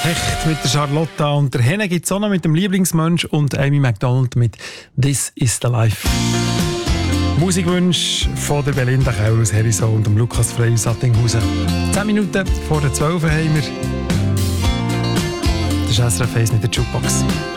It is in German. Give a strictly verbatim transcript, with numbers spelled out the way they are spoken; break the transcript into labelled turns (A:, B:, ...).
A: Hecht mit der Charlotta und der Henne gibt es auch noch mit dem Lieblingsmensch und Amy Macdonald mit «This is the Life». Musikwunsch von der Belinda Keller aus Herisau und dem Lukas Frey aus Attinghausen. Zehn Minuten vor der zwölf haben wir. Das ist S R F eins mit der Jukebox.